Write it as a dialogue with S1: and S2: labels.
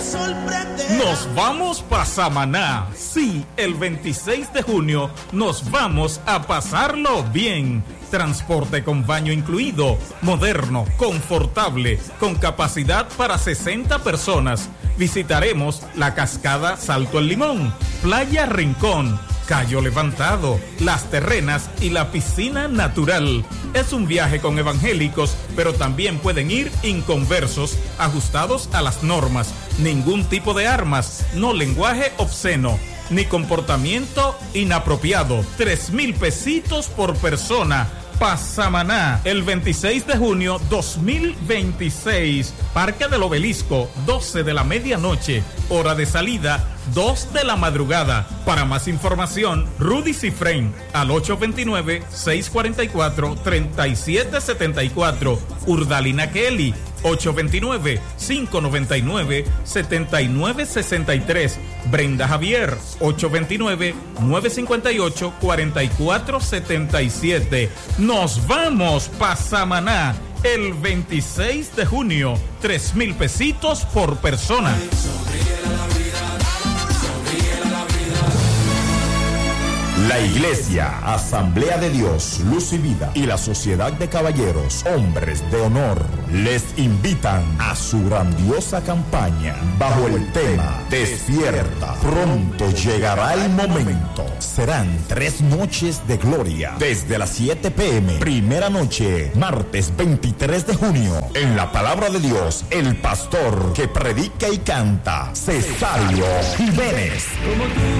S1: Nos vamos pa' Samaná. Sí, el 26 de junio nos vamos a pasarlo bien. Transporte con baño incluido, moderno, confortable, con capacidad para 60 personas. Visitaremos la cascada Salto el Limón, Playa Rincón, Cayo Levantado, Las Terrenas y la piscina natural. Es un viaje con evangélicos, pero también pueden ir inconversos, ajustados a las normas. Ningún tipo de armas, no lenguaje obsceno, ni comportamiento inapropiado. 3,000 pesitos por persona. Pasamaná, el 26 de junio 2026. Parque del Obelisco, 12 de la medianoche. Hora de salida, 2 de la madrugada. Para más información, Rudy Cifrén al 829-644-3774. Urdalina Kelly, 829-599-7963. Brenda Javier, 829-958-4477. Nos vamos pa' Samaná el 26 de junio. 3,000 pesitos por persona.
S2: La Iglesia Asamblea de Dios, Luz y Vida y la Sociedad de Caballeros, Hombres de Honor, les invitan a su grandiosa campaña bajo el tema Despierta, pronto llegará el momento. Serán 3 noches de gloria desde las 7 p.m. Primera noche, martes 23 de junio. En la palabra de Dios, el pastor que predica y canta, Cesario Jiménez.